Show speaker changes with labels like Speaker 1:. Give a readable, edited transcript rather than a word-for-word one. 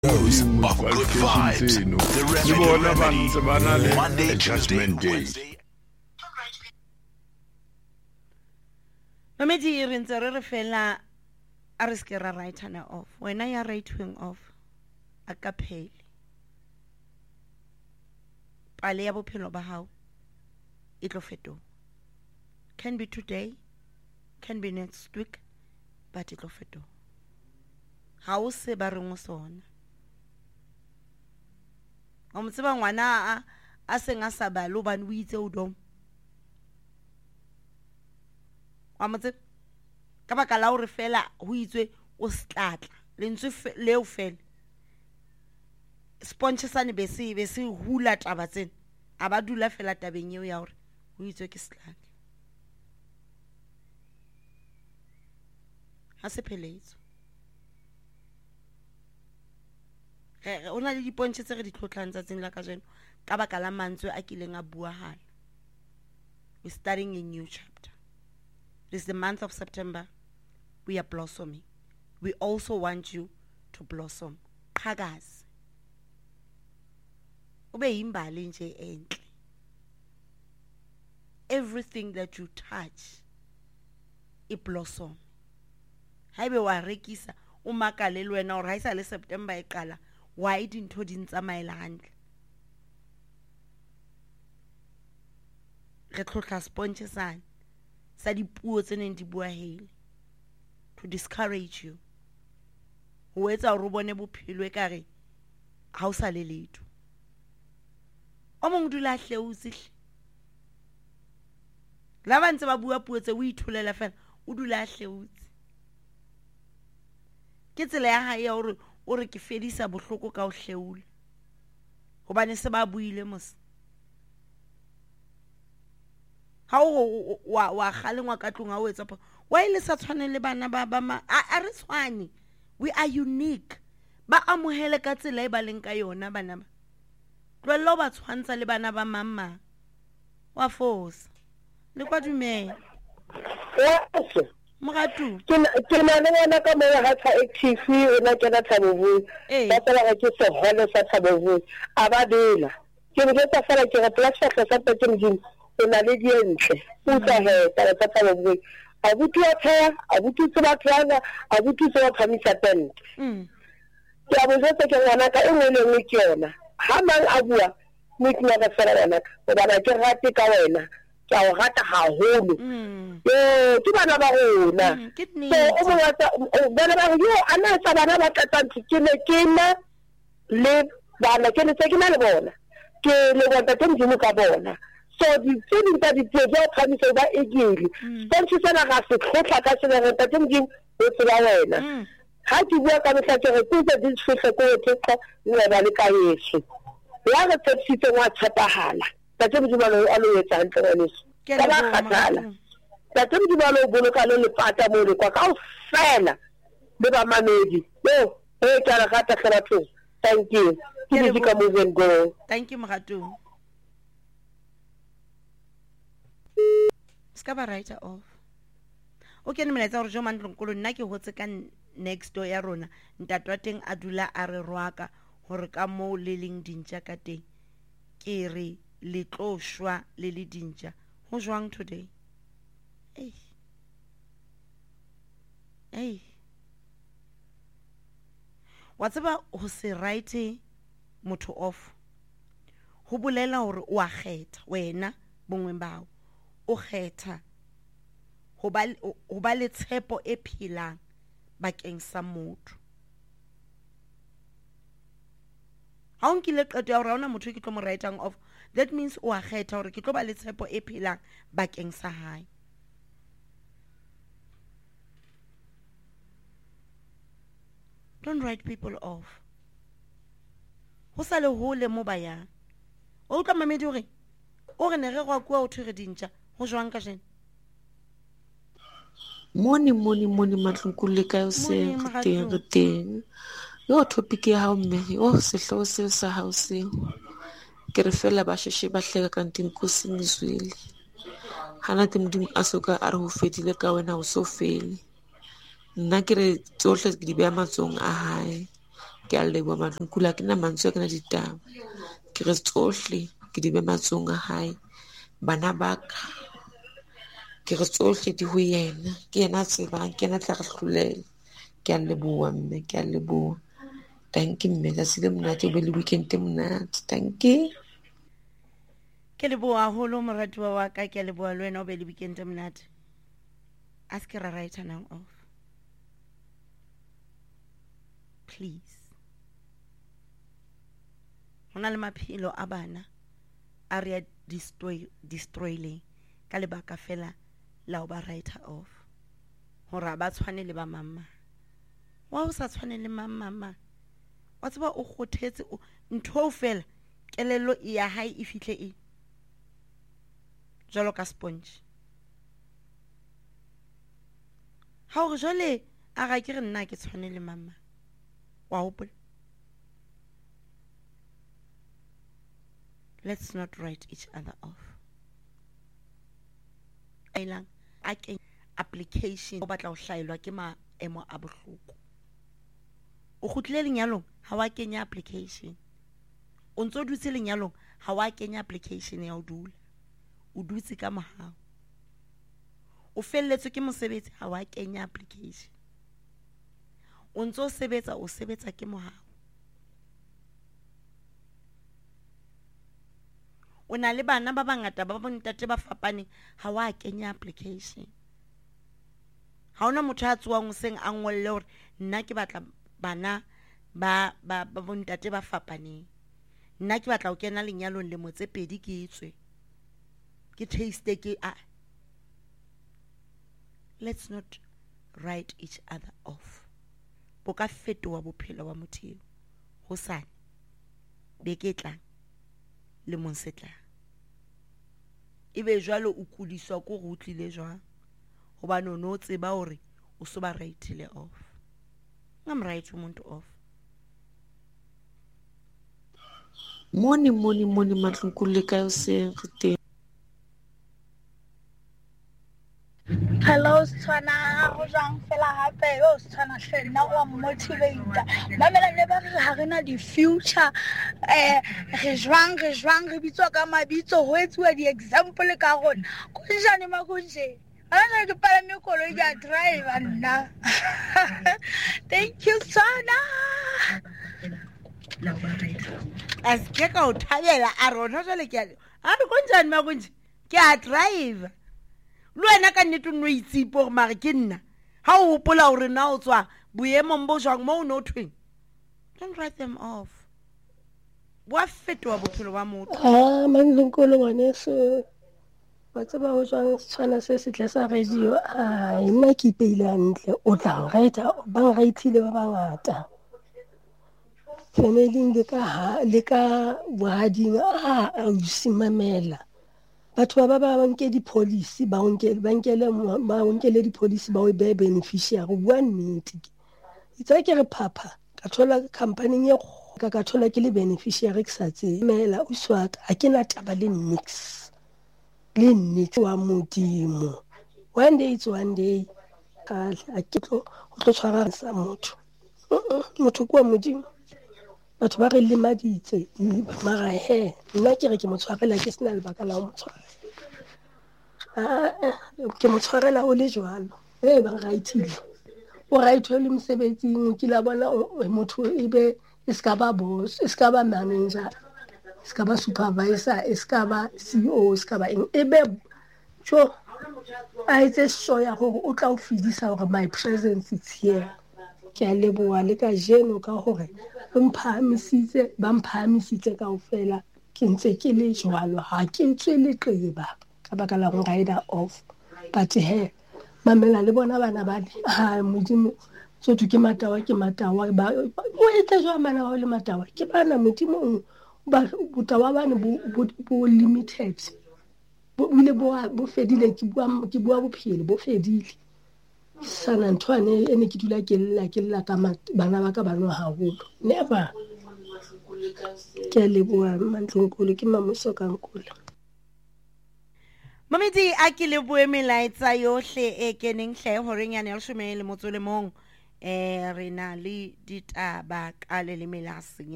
Speaker 1: Dose of good vibes. The Remedy. Monday, Tuesday, Wednesday.
Speaker 2: Mamedi re ntse re fela a re ske ra write na off. Wena ya writing off a ka phele. Pale ya bophelo ba hao e tlo fetoha. Can be today, can be next week, but it tlo fetoha. Ha o se ba reng o sona. O mtseba ngwana a senga sa ba lo ban o itse o dom. Wa motse ka baka la hore fela ho itswe o stlatla lentswe leo fela sponge sane be se hula taba tsena a ba dula fela tabeng eo ya hore ho itswe ke stlatla ha se pheletso o na le dipontse tse re di tlotlang tsatsing la ka jeno ka baka la mantswe a kileng a bua hala. We're starting a new chapter. This is the month of September. We are blossoming. We also want you to blossom. Qhakazi. Ube yimbali nje enhle. Everything that you touch, it blossom. Haebe wa rekisa o makale le wena o raisa le September e qala why dintho di ntsamaela hantle. Re tlotla sponge sane sa dipuo tse neng di bua hele to discourage you. Ho etsa hore o bone bophelo ekare ha o sa le letho. O mong dula hleutse. La ba ntse ba bua puo tse o ithulela fela o dula hleutse. Ke tsela ya hae ya hore o re ke fedisa bohloko ka o hleula. Hobane se ba buile mos. Ha o wa kgalengwa ka tlung ha o etsa wa ile sa tshwane le bana ba a re tshwane. We are unique. Ba amohele ka tsela e ba leng ka yona bana ba. Tlwello ba tshwantsa le bana ba mama. Wa fosa. Le kwa dumela.
Speaker 3: Yes.
Speaker 2: Mogatu.
Speaker 3: Ke na le ngwana ka mo ha tsa active o na kena Thabovung. Ba tsela ga ke se hole sa Thabovung. A ba dela. Ke re tsa fela ke re platform sa Thabovung. O na le dientle. O tsa he tsa Thabovung. A butu a tsaya, a butu tsa tsana, a butu tsa phamisa tent. Ke a botsa ke ngwana ka e ngwe le ke yona. Ha mang a bua mme ke na fela ngwana ka. O bana ke rate ka wena. Ke a o rata haholo. Ke bana ba rona. So o mo rata bana ba yo ana sa bana ba tatantsi ke ne ke na le bana ke ne ke na le bona. Ke le bona ke ndimo ka bona. So di tsedi tsa di tseja phamisa ba egile. Tantsi tsena ga se tlhotla ka tsela re tateng di o tsela wena. Ha ke bua ka mehla ke re tse di tshwetse ko tsetsa le ba le ka Yesu. Ya re tsetsitse wa tshepahala. Tate modimalo a lo etsa hantle le leso ka ba khathala tate modimalo o boloka le lepata mo le kwa ka o fela le ba mamedi yo e ka re gata fela tlo. Thank you ke di ka move and go.
Speaker 2: Thank you Mogatu. Ska ba write off. Okay ne melaetsa gore jo mandlonkolo nna ke hotse ka next door ya rona ntatwa teng a dula a re rwaka hore ka mo le leng dintja ka teng ke re le tlo shwa le le dintja ho jwang today. Wa tseba ho se write motho off ho bolela hore o a kgetha wena bongwe bao o kgetha ho ba le tshepo e phelang bakeng sa motho. Ha o nkile qeto ya hore ona motho ke tlo mo writing off, that means o a kgetha hore ke tlo ba le tshepo e phelang bakeng sa hae. Don't write people off. Ho sa le hole mo ba yang. O tla mamedi hore o re ne re go kwa o thwe dintja ho jwang ka jene.
Speaker 4: Moni matlunkule ka o se re teng. Yo topic ya hao mme o sehlo se sa hao se ke re fela ba sheshe ba hlega ka nting ko sengizwile hana ke modimo a soka a re ho fedile ka wena o so fele nna ke re tsohle ke di beya matsong a hae ke a leboha Matlonkula ke na mantswe ke na ditaba ke re tsohle ke di be matsong a hae bana ba ka ke re tsohle di ho yena ke yena tsebang ke yena tla re hlolela ke a leboha mme ke a leboha thank you mme ka se le monate o be le weekend e monate thank you
Speaker 2: ke leboha haholo moratuwa wa ka ke a leboha le wena o be le weekend e monate ask ra right now off please hona le maphelo a bana a re destroying ka lebaka fela la o ba writer off hore ba tshwane le ba mama wa o sa tshwane le mama wa tseba o kgothetse ntho fela kelelo ya hae e fihle e jalo ka sponge ha o jole a ga ke re nna ke tshwane le mama wa hopola let's not write each other off ailang a ke application o batla o hlaelwa ke maemo a bohloko o khutlile lenyalong ha wa kenya application o ntso dutse lenyalong ha wa kenya application ya o dula o dutse ka mohao o felletswe ke mosebetsi ha wa kenya application o ntso sebetsa ke mohao o na le bana ba bangata ba bontate ba fapane ha wa kenya application ha ona motho a tsuwang seng a ngolle hore nna ke batla bana ba bontate ba fapane nna ke batla o kena lenyalong le motse pedi ke itswe ke taste ke let's not write each other off bo ka fetoa bophelo wa motheo ho sane be ke tla le monsetla ibe jwalo o kudiswa ko go tlile jwang hoba no tseba hore o so ba write off ngam write umuntu off
Speaker 4: moni Matlonkula ka o se re
Speaker 5: hello Swana go jang fela hape yo Swana hlena wa motivator mamela ne ba re ha rena di future re jwang re bitswa ka mabitso ho etsuwa di example ka rona go jane makunje ana ke pala me koloi ya driver nna thank you Swana
Speaker 2: as ke ka o thabela a rona jale ke a re konjani makunje ke a driver lo ena ka nnete no itsipo mare ke nna ha o hopola hore na o tswa boemong bo jwang mo no twing don't write them off wa fetoa bophelo ba motho
Speaker 3: Matlonkula ngwaneso wa tseba ho jwang tshwana se setle sa radio nna ke ipeile hantle o tla writer ba writile ba bangata family le ka bohading o simamela batho ba nke di-policy ba nkele di-policy ba o be beneficiary bua nnete itse ke re papa ka thola company ka thola ke le beneficiary ke sa tsemela o swata a ke na taba le nix le nnete wa modimo one day it's one day ka a ke tlo tshwara sa motho kwa modimo batho ba re lemaditse mara nna ke re ke mo tshwarela ke sena lebaka la mo tshwara ke mo tshwarela o le jwalo ba writile o write le mosebetsing ke la bona motho ebe e ska ba boss e ska ba manager e ska ba supervisor e ska ba CEO e ska ba ebe jo a itse so ya gore o tla o fedisa gore my presence is here ke a leboha le ka jeno ka gore ba mphamisitse ka ofela ke ntse ke le jwalo ha ke ntse le qeba ka baka la go rider off but mamela le bona bana ba modimo so ke matawa ba o etse jwa mana wa le matawa ke bana modimo ba botawa bana bo limited bo fedile ke bua bophelo bo fedile sana ntwane ene ke dula ke lla ka bana ba ka bano haholo never ke leboa Matlonkula ke mamoso ka nkula
Speaker 2: Mamedi a ke le boe melaetsa yohle e keneng hle horeng ya ne le motso le mong re na le ditaba ka leleme la